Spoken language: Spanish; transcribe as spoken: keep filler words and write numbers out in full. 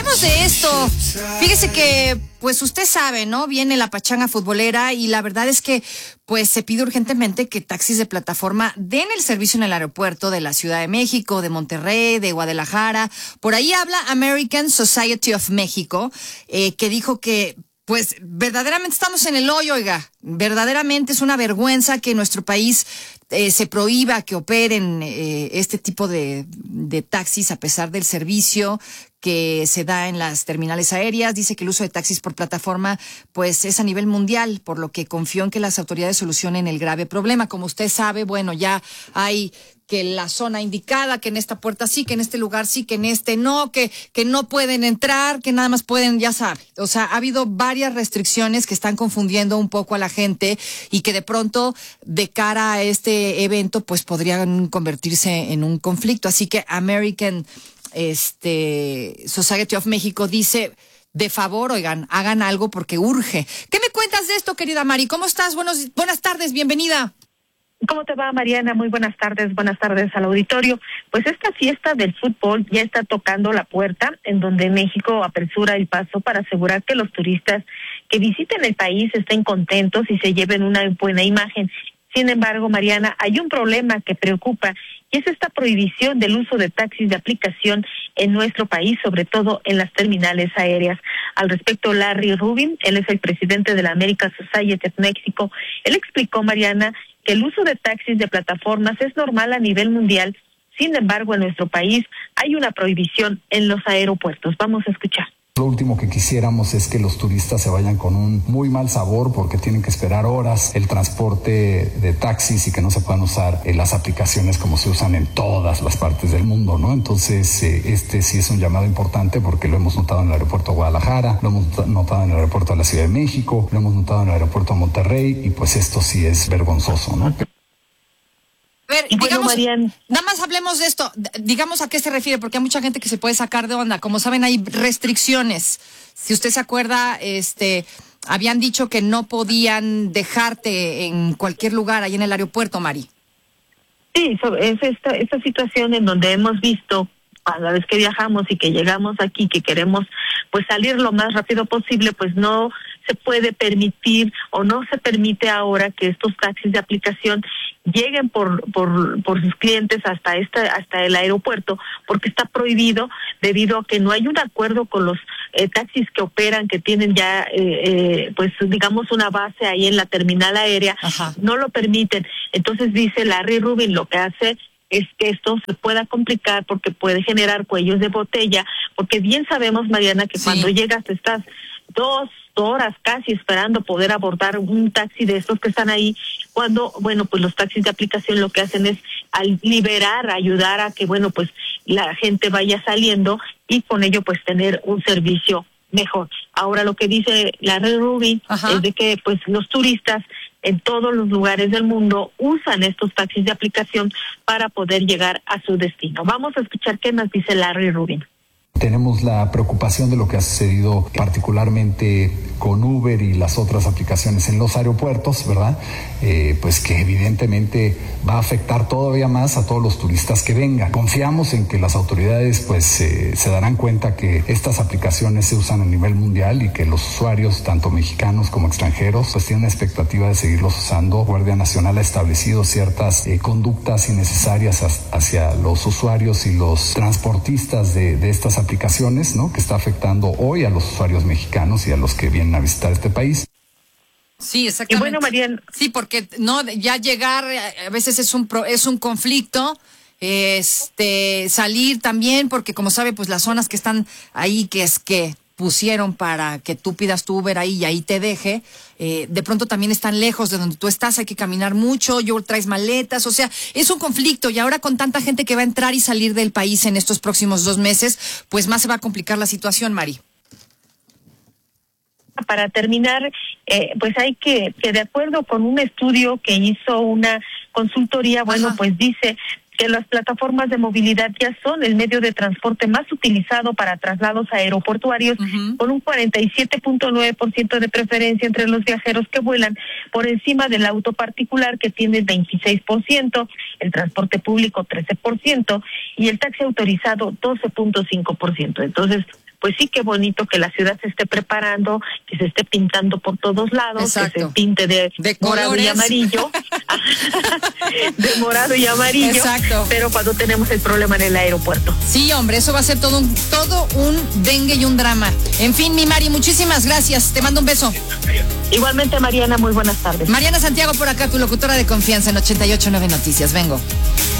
hablemos de esto. Fíjese que, pues usted sabe, ¿no? Viene la pachanga futbolera y la verdad es que, pues se pide urgentemente que taxis de plataforma den el servicio en el aeropuerto de la Ciudad de México, de Monterrey, de Guadalajara. Por ahí habla American Society of Mexico, eh, que dijo que pues verdaderamente estamos en el hoyo, oiga. Verdaderamente es una vergüenza que nuestro país eh, se prohíba que operen eh, este tipo de, de taxis a pesar del servicio que se da en las terminales aéreas. Dice que el uso de taxis por plataforma pues es a nivel mundial, por lo que confió en que las autoridades solucionen el grave problema. Como usted sabe, bueno, ya hay que la zona indicada, que en esta puerta sí, que en este lugar sí, que en este no, que, que no pueden entrar, que nada más pueden, ya sabe. O sea, ha habido varias restricciones que están confundiendo un poco a la gente y que de pronto, de cara a este evento, pues podrían convertirse en un conflicto. Así que American este, Society of Mexico dice, de favor, oigan, hagan algo porque urge. ¿Qué me cuentas de esto, querida Mari? ¿Cómo estás? Buenos, buenas tardes, bienvenida. ¿Cómo te va, Mariana? Muy buenas tardes, buenas tardes al auditorio. Pues esta fiesta del fútbol ya está tocando la puerta, en donde México apresura el paso para asegurar que los turistas que visiten el país estén contentos y se lleven una buena imagen. Sin embargo, Mariana, hay un problema que preocupa y es esta prohibición del uso de taxis de aplicación en nuestro país, sobre todo en las terminales aéreas. Al respecto, Larry Rubin, él es el presidente de la American Society of Mexico, él explicó, Mariana, que el uso de taxis de plataformas es normal a nivel mundial. Sin embargo, en nuestro país hay una prohibición en los aeropuertos. Vamos a escuchar. Lo último que quisiéramos es que los turistas se vayan con un muy mal sabor porque tienen que esperar horas el transporte de taxis y que no se puedan usar eh, las aplicaciones como se usan en todas las partes del mundo, ¿no? Entonces, eh, este sí es un llamado importante porque lo hemos notado en el aeropuerto de Guadalajara, lo hemos notado en el aeropuerto de la Ciudad de México, lo hemos notado en el aeropuerto de Monterrey y pues esto sí es vergonzoso, ¿no? A ver, bueno, digamos, Marian, nada más hablemos de esto, digamos a qué se refiere, porque hay mucha gente que se puede sacar de onda. Como saben, hay restricciones. Si usted se acuerda, este, habían dicho que no podían dejarte en cualquier lugar ahí en el aeropuerto, Mari. Sí, es esta, esta situación en donde hemos visto a la vez que viajamos y que llegamos aquí, que queremos pues salir lo más rápido posible, pues no se puede permitir o no se permite ahora que estos taxis de aplicación lleguen por por por sus clientes hasta esta hasta el aeropuerto, porque está prohibido debido a que no hay un acuerdo con los eh, taxis que operan, que tienen ya eh, eh, pues digamos una base ahí en la terminal aérea. Ajá. No lo permiten. Entonces dice Larry Rubin, lo que hace es que esto se pueda complicar porque puede generar cuellos de botella, porque bien sabemos, Mariana, que sí, cuando llegas estás dos horas casi esperando poder abordar un taxi de estos que están ahí, cuando, bueno, pues los taxis de aplicación lo que hacen es al liberar, ayudar a que, bueno, pues la gente vaya saliendo y con ello pues tener un servicio mejor. Ahora lo que dice la Red Rubin es de que pues los turistas en todos los lugares del mundo usan estos taxis de aplicación para poder llegar a su destino. Vamos a escuchar qué nos dice Larry Rubin. Tenemos la preocupación de lo que ha sucedido particularmente con Uber y las otras aplicaciones en los aeropuertos, ¿verdad? Eh, pues que evidentemente va a afectar todavía más a todos los turistas que vengan. Confiamos en que las autoridades pues eh, se darán cuenta que estas aplicaciones se usan a nivel mundial y que los usuarios, tanto mexicanos como extranjeros, pues tienen la expectativa de seguirlos usando. Guardia Nacional ha establecido ciertas eh, conductas innecesarias hacia los usuarios y los transportistas de, de estas aplicaciones. aplicaciones, ¿no? Que está afectando hoy a los usuarios mexicanos y a los que vienen a visitar este país. Sí, exactamente. Y bueno, Mariana. Sí, porque no ya llegar a veces es un pro, es un conflicto, este salir también, porque como sabe, pues las zonas que están ahí, que es que pusieron para que tú pidas tu Uber ahí y ahí te deje, eh, de pronto también están lejos de donde tú estás, hay que caminar mucho, yo traes maletas, o sea, es un conflicto y ahora con tanta gente que va a entrar y salir del país en estos próximos dos meses, pues más se va a complicar la situación, Mari. Para terminar, eh, pues hay que, que de acuerdo con un estudio que hizo una consultoría, bueno, Ajá. pues dice que las plataformas de movilidad ya son el medio de transporte más utilizado para traslados aeroportuarios, uh-huh. con un cuarenta y siete punto nueve por ciento de preferencia entre los viajeros que vuelan, por encima del auto particular, que tiene veintiséis por ciento, el transporte público trece por ciento y el taxi autorizado doce punto cinco por ciento. Entonces, pues sí, qué bonito que la ciudad se esté preparando, que se esté pintando por todos lados, Exacto. que se pinte de, de morado colores. y amarillo, de morado y amarillo, Exacto. pero cuando tenemos el problema en el aeropuerto. Sí, hombre, eso va a ser todo un, todo un dengue y un drama. En fin, mi Mari, muchísimas gracias, te mando un beso. Igualmente, Mariana, muy buenas tardes. Mariana Santiago por acá, tu locutora de confianza en ochenta y ocho punto nueve Noticias, vengo.